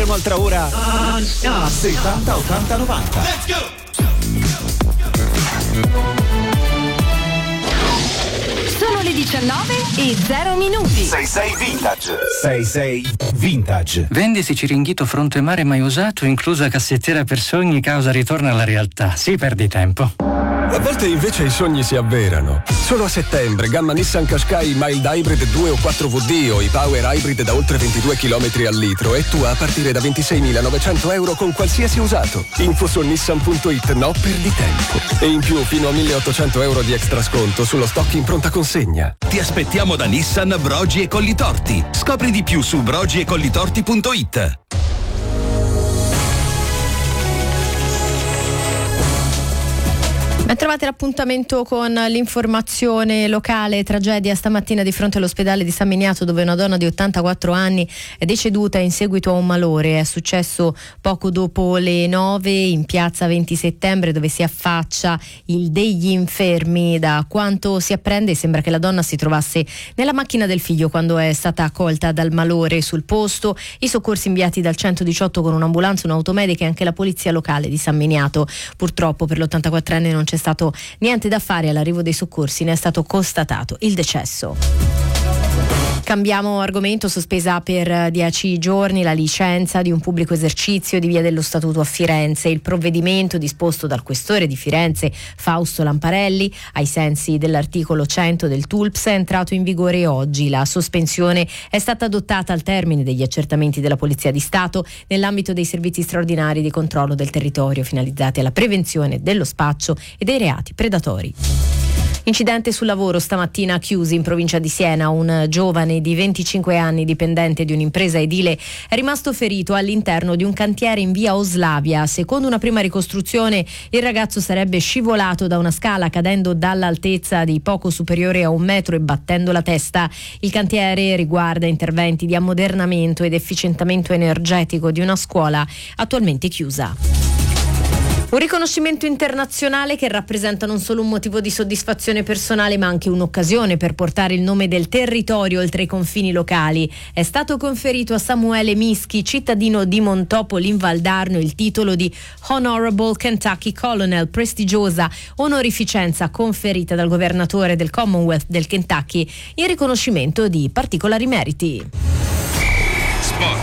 Facciamo altra ora. 70 80 90. Let's go! Sono le 19:0 66 Vintage. 66 Vintage. Vendisi Ciringhito fronte mare mai usato, inclusa cassettiera per sogni, causa ritorno alla realtà. Sì, perdi tempo. A volte invece i sogni si avverano. Solo a settembre, gamma Nissan Qashqai Mild Hybrid 2 o 4WD o i Power Hybrid da oltre 22 km al litro e tua a partire da 26.900 euro con qualsiasi usato. Info su nissan.it, no perdi tempo. E in più fino a 1.800 euro di extra sconto sullo stock in pronta consegna. Ti aspettiamo da Nissan Brogi e Collitorti. Scopri di più su brogiecolltorti.it. Ben trovate l'appuntamento con l'informazione locale. Tragedia stamattina di fronte all'ospedale di San Miniato, dove una donna di 84 anni è deceduta in seguito a un malore. È successo poco dopo le 9 in piazza 20 settembre, dove si affaccia il degli infermi. Da quanto si apprende sembra che la donna si trovasse nella macchina del figlio quando è stata accolta dal malore. Sul posto i soccorsi inviati dal 118 con un'ambulanza, un'automedica e anche la polizia locale di San Miniato. Purtroppo per l'84enne non c'è stato niente da fare. All'arrivo dei soccorsi ne è stato constatato il decesso. Cambiamo argomento. Sospesa per 10 giorni la licenza di un pubblico esercizio di Via dello Statuto a Firenze. Il provvedimento, disposto dal questore di Firenze Fausto Lamparelli ai sensi dell'articolo 100 del TULPS, è entrato in vigore oggi. La sospensione è stata adottata al termine degli accertamenti della Polizia di Stato nell'ambito dei servizi straordinari di controllo del territorio finalizzati alla prevenzione dello spaccio e dei reati predatori. Incidente sul lavoro stamattina a Chiusi, in provincia di Siena. Un giovane di 25 anni, dipendente di un'impresa edile, è rimasto ferito all'interno di un cantiere in via Oslavia. Secondo una prima ricostruzione, il ragazzo sarebbe scivolato da una scala cadendo dall'altezza di poco superiore a 1 metro e battendo la testa. Il cantiere riguarda interventi di ammodernamento ed efficientamento energetico di una scuola attualmente chiusa. Un riconoscimento internazionale che rappresenta non solo un motivo di soddisfazione personale, ma anche un'occasione per portare il nome del territorio oltre i confini locali. È stato conferito a Samuele Mischi, cittadino di Montopoli in Valdarno, il titolo di Honorable Kentucky Colonel, prestigiosa onorificenza conferita dal governatore del Commonwealth del Kentucky in riconoscimento di particolari meriti. Sport.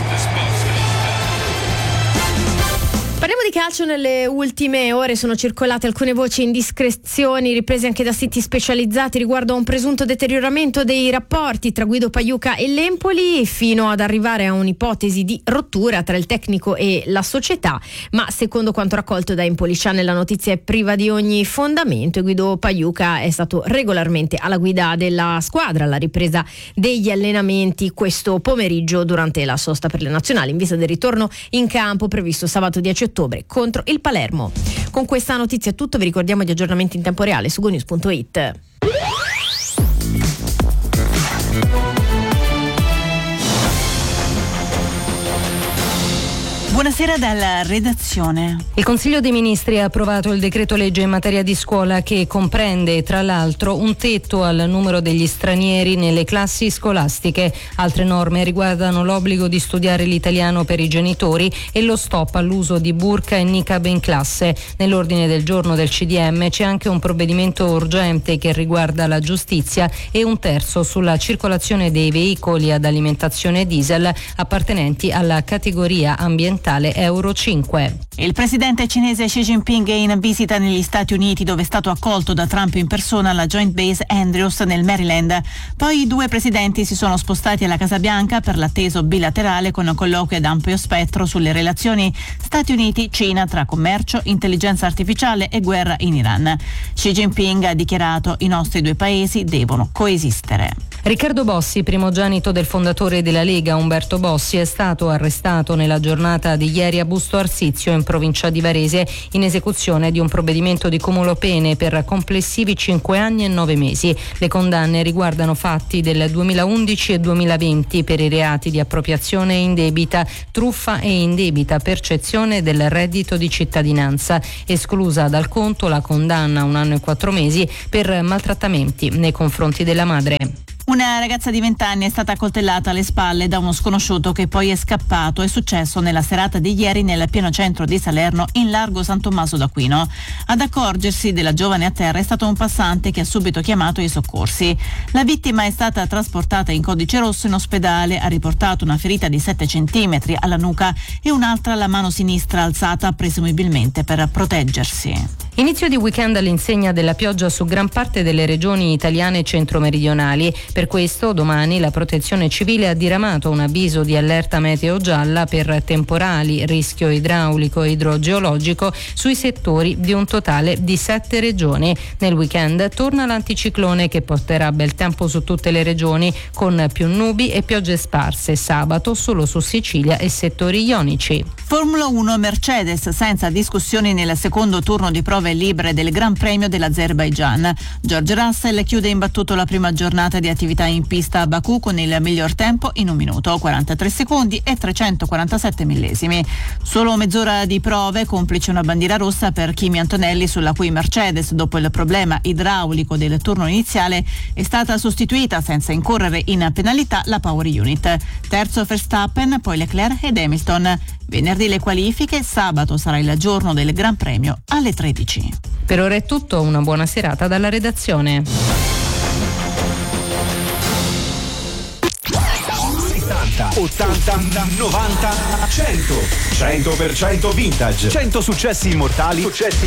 Parliamo di calcio. Nelle ultime ore sono circolate alcune voci indiscrezioni, riprese anche da siti specializzati, riguardo a un presunto deterioramento dei rapporti tra Guido Pagliuca e l'Empoli, fino ad arrivare a un'ipotesi di rottura tra il tecnico e la società. Ma secondo quanto raccolto da Empoli Channel, la notizia è priva di ogni fondamento e Guido Pagliuca è stato regolarmente alla guida della squadra alla ripresa degli allenamenti questo pomeriggio durante la sosta per le nazionali, in vista del ritorno in campo previsto sabato 10 ottobre contro il Palermo. Con questa notizia è tutto. Vi ricordiamo gli aggiornamenti in tempo reale su gonews.it. Buonasera dalla redazione. Il Consiglio dei Ministri ha approvato il decreto legge in materia di scuola, che comprende tra l'altro un tetto al numero degli stranieri nelle classi scolastiche. Altre norme riguardano l'obbligo di studiare l'italiano per i genitori e lo stop all'uso di burqa e niqab in classe. Nell'ordine del giorno del CDM c'è anche un provvedimento urgente che riguarda la giustizia e un terzo sulla circolazione dei veicoli ad alimentazione diesel appartenenti alla categoria ambientale Euro 5. Il presidente cinese Xi Jinping è in visita negli Stati Uniti, dove è stato accolto da Trump in persona alla Joint Base Andrews nel Maryland. Poi i due presidenti si sono spostati alla Casa Bianca per l'atteso bilaterale con colloqui ad ampio spettro sulle relazioni Stati Uniti-Cina tra commercio, intelligenza artificiale e guerra in Iran. Xi Jinping ha dichiarato: i nostri due paesi devono coesistere. Riccardo Bossi, primogenito del fondatore della Lega Umberto Bossi, è stato arrestato nella giornata di ieri a Busto Arsizio, in provincia di Varese, in esecuzione di un provvedimento di cumulo pene per complessivi 5 anni e 9 mesi. Le condanne riguardano fatti del 2011 e 2020 per i reati di appropriazione indebita, truffa e indebita percezione del reddito di cittadinanza, esclusa dal conto la condanna a 1 anno e 4 mesi per maltrattamenti nei confronti della madre. Una ragazza di 20 anni è stata accoltellata alle spalle da uno sconosciuto che poi è scappato. È successo nella serata di ieri nel pieno centro di Salerno, in largo San Tommaso d'Aquino. Ad accorgersi della giovane a terra è stato un passante che ha subito chiamato i soccorsi. La vittima è stata trasportata in codice rosso in ospedale, ha riportato una ferita di 7 centimetri alla nuca e un'altra alla mano sinistra alzata presumibilmente per proteggersi. Inizio di weekend all'insegna della pioggia su gran parte delle regioni italiane centro-meridionali. Per questo domani la Protezione Civile ha diramato un avviso di allerta meteo gialla per temporali, rischio idraulico e idrogeologico sui settori di un totale di 7 regioni. Nel weekend torna l'anticiclone che porterà bel tempo su tutte le regioni, con più nubi e piogge sparse. Sabato solo su Sicilia e settori ionici. Formula 1 Mercedes senza discussioni nel secondo turno di prove libere del Gran Premio dell'Azerbaigian. George Russell chiude imbattuto la prima giornata di attività in pista a Baku con il miglior tempo in 1 minuto, 43 secondi e 347 millesimi. Solo mezz'ora di prove, complice una bandiera rossa per Kimi Antonelli, sulla cui Mercedes, dopo il problema idraulico del turno iniziale, è stata sostituita senza incorrere in penalità la Power Unit. Terzo Verstappen, poi Leclerc ed Hamilton. Venerdì le qualifiche, sabato sarà il giorno del Gran Premio alle 13. Per ora è tutto, una buona serata dalla redazione. 70, 80, 90, 100. 100% vintage. 100 successi immortali.